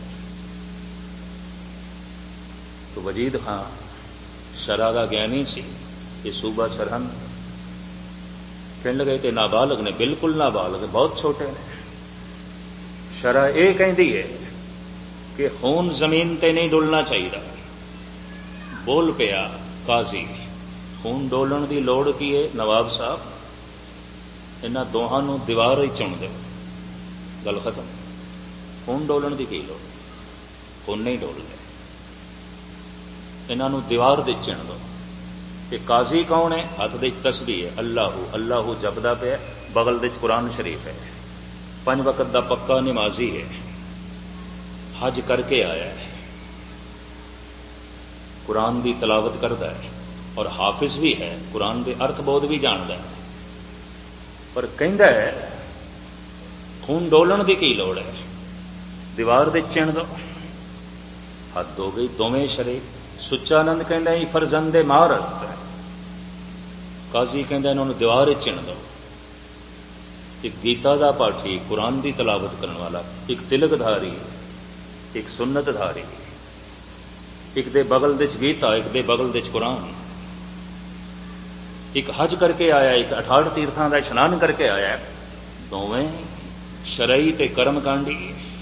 तो वजीद खां शरा का ज्ञानी सी, ये सूबा सरहंद कहने लगे कि नाबालग ने, बिल्कुल नाबालग, बहुत छोटे ने। शरा ये कहती है कि खून जमीन ते नहीं डुलना चाहिए। बोल पिया काजी, खून डोलन की लोड़ की है नवाब साहब, इन्हां दोहां नूं दीवार ही चुन दो, गल खत्म। खून डोलन की की लोड़, खून नहीं डोलते, इन्हों दीवार दे चिण दो। कि काजी कौन है? हथ दे तस्बीह है, अल्लाहू अल्लाहू जपदा पिया, बगल दे कुरान शरीफ है, पंज वक्त दा पक्का नमाजी है, हज करके आया है, कुरान की तलावत करता है और हाफिज भी है, कुरान के अर्थ बोध भी जानता है, पर कहता है खून डोलन की की लोड़ है, दीवार दे चिण दो। हद हो गई दोवें शरीफ। सुच्चानंद कहता है फरजंदे मारस्त है, काजी कहता इन्होंने दीवार चिण दो। एक गीता का पाठी, कुरान की तलावत करने वाला, एक तिलकधारी, एक सुन्नतधारी, एक दे बगल दे गीता, एक दे बगल दे कुरान, एक हज करके आया, एक अठाठ तीर्थां का इशनान करके आया, दोवें शरई ते कर्मकांडी।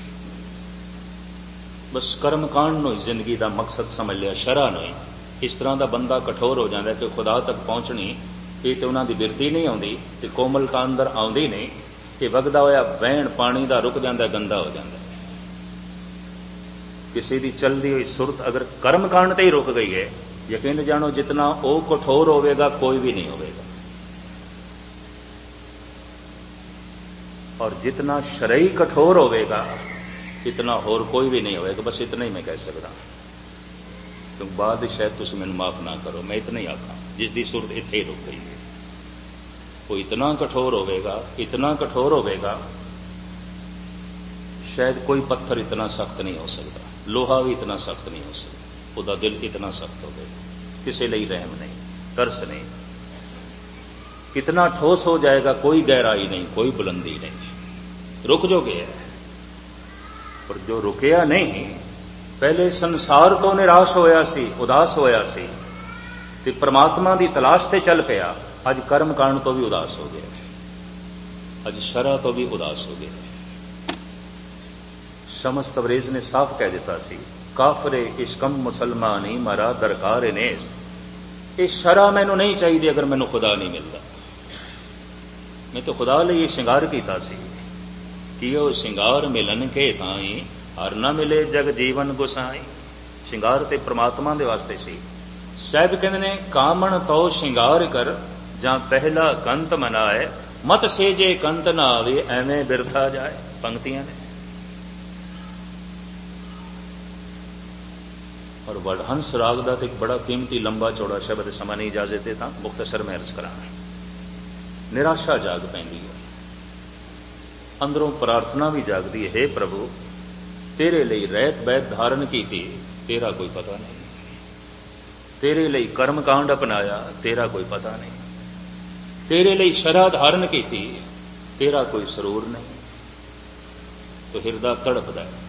बस कर्म कांड नूं जिंदगी का मकसद समझ लिया, शरा नहीं। इस तरह का बंदा कठोर हो जाता है कि खुदा तक पहुंचनी ये तो उन्होंने बिरती नहीं आती, तो कोमलता अंदर आती नहीं, कि वगदा होया वहण पानी का रुक जाता, गंदा हो जाता है। किसी की चलती हुई सुरत अगर कर्म कांड ते ही रुक गई है, यकीन जानो जितना वो कठोर होगा कोई भी नहीं होगा, और जितना शरई कठोर होगा इतना होर कोई भी नहीं होगा। बस इतना ही मैं कह सकता, क्योंकि बाद शायद तुम मैंने माफ ना करो, मैं इतना ही आखा जिसकी सूरत इत्थे ही रुक गई है। वो इतना कठोर होगा, इतना कठोर होगा, शायद कोई पत्थर इतना सख्त नहीं हो सकता, लोहा भी इतना सख्त नहीं हो सकता, उसका दिल इतना सख्त होगा, किसी लिए रहम नहीं, तरस नहीं, कितना ठोस हो जाएगा, कोई गहराई नहीं, कोई बुलंदी नहीं, रुक जो गया है। पर जो रुकिया नहीं, पहले संसार तो निराश होया सी, उदास होया सी, ते परमात्मा की तलाश ते चल पिया, अज कर्म कांड तो भी उदास हो गया, अज शरा तो भी उदास हो गया। शमस तबरेज ने साफ कह दिता सी, काफरे इश्कम मुसलमानी मरा दरकार नेस, ये शरा मैनू नहीं चाहिए अगर मैनू खुदा नहीं मिलता। मैं तो खुदा लिए श्रृंगार किया सी, कियो श्रृंगार मिलन के ताई हर न मिले जग जीवन गुसाई। श्रृंगार ते परमात्मा दे वास्ते सी। साहब कहते ने कामन तो श्रृंगार कर जां पहला कंत मनाए, मत सेजे कंत ना आवे एवें बिरथा जाए। पंक्तियां ने और वडहंस राग का एक बड़ा कीमती लंबा चौड़ा शब्द समा नहीं इजाजत देता, मुख्तसर में अर्ज करा। निराशा जाग पैंदी है, अंदरों प्रार्थना भी जागती है, हे प्रभु तेरे लिए रहत बैत धारण की थी, तेरा कोई पता नहीं, तेरे लिए कर्म कांड अपनाया, तेरा कोई पता नहीं, तेरे लिए शरा धारण की थी, तेरा कोई सरूर नहीं। तो हिरदा तड़पदा है।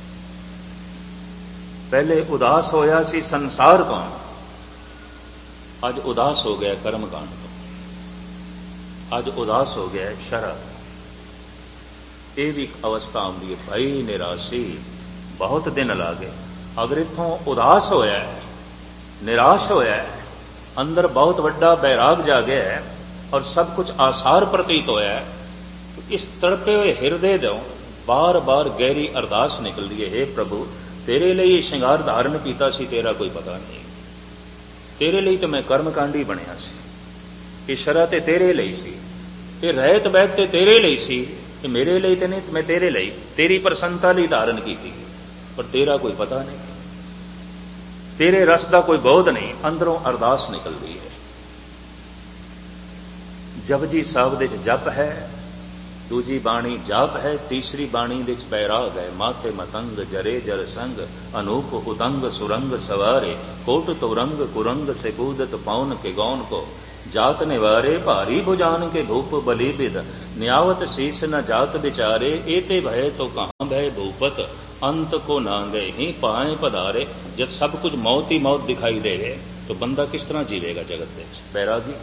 पहले उदास होया सी संसार तो, अज उदास हो गया कर्म कांड तो, अज उदास हो गया शरा। ये भी अवस्था आती है, भाई निराशी बहुत दिन ला गए। अगर इथों उदास होया है, निराश होया है, अंदर बहुत बड़ा बैराग जागे है और सब कुछ आसार प्रतीत होया है, तो इस तड़पे हुए हिरदे दो बार बार गहरी अरदास निकल रही है, हे प्रभु तेरे लिए श्रृंगार धारण किया सी, तेरा कोई पता नहीं, तेरे लिए तो मैं कर्मकांडी बनया सी, ये शरा ते तेरे लिए सी, ये रहत बैत ते तेरे लिए सी, ये मेरे लिए तो नहीं, मैं तेरे लिए तेरी प्रसन्नता लिए धारण की थी, पर तेरा कोई पता नहीं, तेरे रस का कोई बोध नहीं। अंदरों अरदास निकल रही है। जपजी साहब दे जप है, दूजी बाणी जाप है, तीसरी बाणी दे बैराग है। माथे मतंग जरे जर संग अनूप उतंग सुरंग सवारे, कोट तो रंग कुरंग से कूदत पौन के गौन को, जात निवारे भारी भुजान के भूप बलि बिद न्यावत शीस न जात बिचारे एते भय तो कहां भय भूपत अंत को नांगे ही पाए पधारे। जब सब कुछ मौत ही मौत दिखाई दे तो बंदा किस तरह जीवेगा जगत में? बैरागी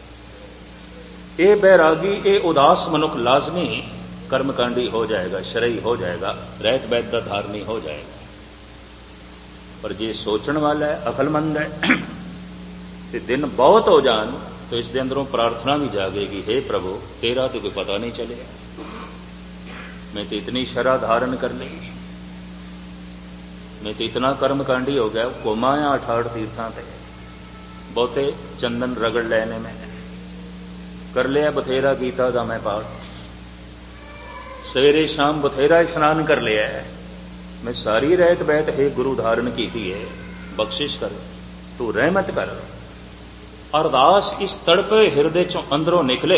ए बैरागी ए उदास मनुख लाजमी कर्मकांडी हो जाएगा, शरई हो जाएगा, रहत बैत दा धारनी हो जाएगा। पर जे सोचण वाला है, अकलमंद है ते दिन बहुत हो जान तो इसके अंदरों प्रार्थना भी जागेगी, हे प्रभु तेरा तो कोई पता नहीं चलेगा, मैं तो इतनी शरा धारण कर ली, मैं तो इतना कर्मकांडी हो गया, घुमाया अठाठ तीर्थां ते बहुते चंदन रगड़ लेने में कर लिया, बथेरा गीता दा मैं पाठ, सवेरे शाम बथेरा स्नान कर लिया है, मैं सारी रहत बैत हे गुरु धारण की थी है, बख्शिश कर, तू रहमत कर। अरदास इस तड़पे हिरदे चों अंदरों निकले,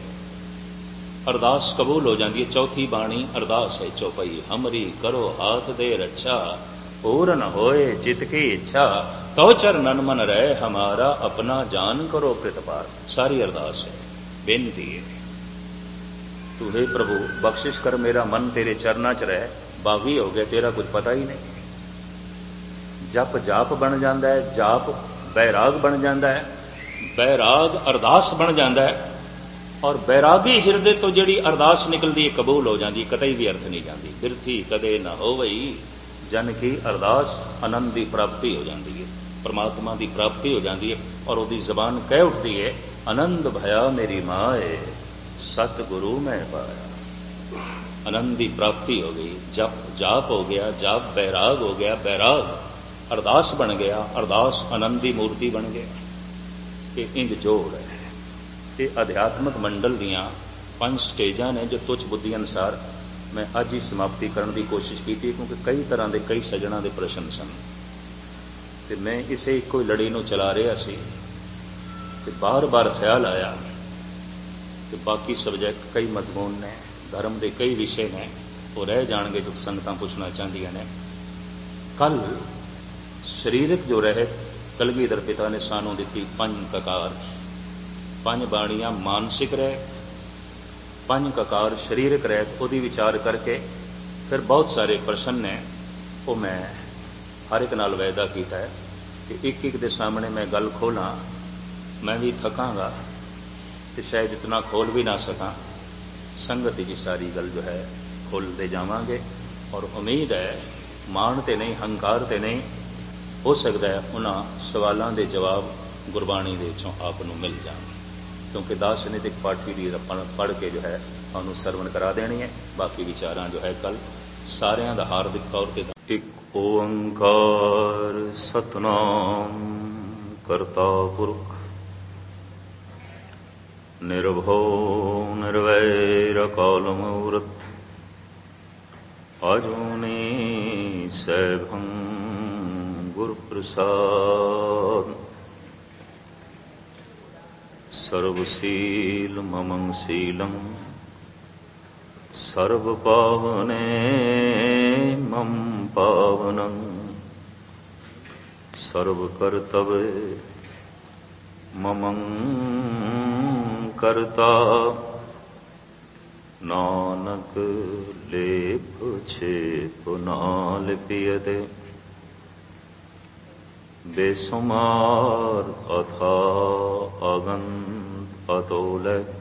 अरदास कबूल हो जाती है। चौथी बाणी अरदास है चौपाई, हमरी करो हाथ दे रक्षा, पूर्ण होए चित की इच्छा, तो चरणन मन रहे हमारा, अपना जान करो प्रतिपार। सारी अरदास है, बेनती है, तू हे प्रभु बख्शिश कर, मेरा मन तेरे चरना च रहे, बागी हो गया, तेरा कुछ पता ही नहीं। जप जाप बन जाता है, जाप बैराग बन जाता है, बैराग अरदास बन जाता है, और बैरागी हिरदे तो जिहड़ी अरदास निकलती है कबूल हो जाती, कतई भी अर्थ नहीं जाती। बिरथी कदे न होवई जन की अरदास, आनंद की प्राप्ति हो जाती है, परमात्मा की प्राप्ति हो जाती है, और उसकी जबान कह उठती है, आनंद भया मेरी माए सतगुरु मैं पाया। आनंद की प्राप्ति हो गई, जप जाप हो गया, जाप बैराग हो गया, बैराग अरदास बन गया, अरदास आनंद की मूर्ति बन गया। ये इंज जोड़ है, ये अध्यात्मक मंडल दियां पंज स्टेजां ने जो तुच्छ बुद्धि अनुसार मैं अज ही समाप्ति करने की कोशिश की थी, क्योंकि कई तरह के कई सज्जणों के प्रश्न सन, ते मैं इसे एक ही लड़ी नूं चला रहा सी, ते बार बार ख्याल आया कि बाकी सब्जैक्ट कई मजमून ने, धर्म के कई विषय ने, वो रह जाएंगे जो संगतां पुछना चाहदियां ने। कल शरीरक जो रहे कलगीधर पिता ने सानू दी पंज ककार, पंज बाणियां मानसिक रह, पंज ककार शरीरक रह, उसकी विचार करके फिर बहुत सारे प्रश्न ने, वो मैं हर एक नाल वायदा किया है कि एक एक के सामने मैं गल खोला, मैं भी थकांगा तो शायद इतना खोल भी ना सका, संगत की सारी गल जो है खोलते जावांगे, और उम्मीद है माण ते नहीं, हंकार ते नहीं, हो सकता है उन्होंने सवालों के जवाब गुरबाणी दे चों आप नूं मिल जाएंगे, क्योंकि दास नीतिक पाठी भी पढ़ के जो है उन्होंने सरवण करा देनी है। बाकी विचारां जो है कल सारियां दा हार्दिक तौर पर एक ओंकार सतनाम करता पुरख निर्भव निर्वैर अकाल मूरत अजूनी सैभं गुरु प्रसाद सर्वशील ममं शीलं सर्व पावने मम पावनं सर्व कर्तव्य ममं कर्ता नानक लेप छेप ना लिपियते बेसुमार अथा अगंत अतोलक